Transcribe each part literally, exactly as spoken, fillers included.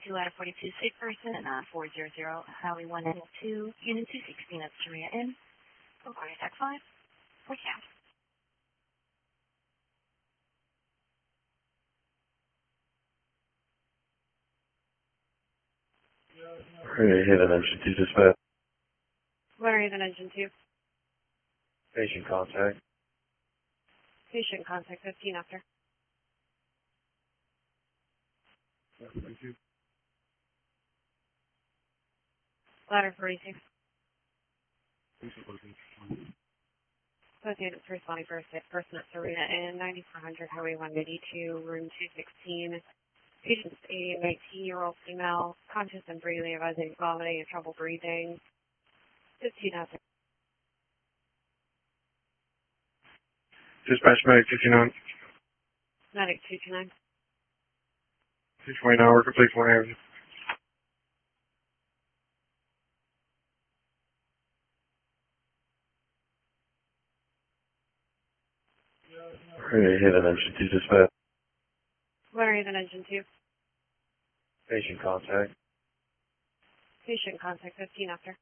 two out of forty-two, sick person, uh, four hundred, Highway one ninety-two, Unit two sixteen at Sharia Inn, Florida Tech five, for cab. Hey, hit an engine two dispatch. Larry, then engine two. Patient contact. Patient contact fifteen after. Thank you. Ladder forty-two. Associated responding for a sick person at Serena Inn, ninety-four hundred Highway one eighty-two, room two sixteen. Patient's a nineteen-year-old female, conscious and breathing, advising vomiting and trouble breathing. fifteen after. Dispatch medic fifty-nine. Medic two two nine. two twenty-nine, we're complete for Avenue. Hey, hit an engine two dispatch. Larry, then engine two. Patient contact. Patient contact fifteen after.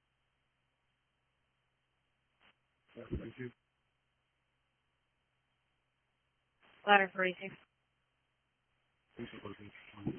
Thank you. Ladder forty-two.